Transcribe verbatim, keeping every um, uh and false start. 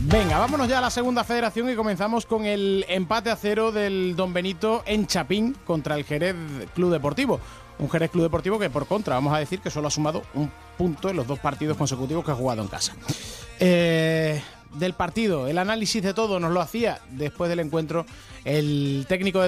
Venga, vámonos ya a la segunda federación y comenzamos con el empate a cero del Don Benito en Chapín contra el Jerez Club Deportivo. Un Jerez Club Deportivo que, por contra, vamos a decir que solo ha sumado un punto en los dos partidos consecutivos que ha jugado en casa. Eh, del partido, el análisis de todo nos lo hacía después del encuentro el técnico de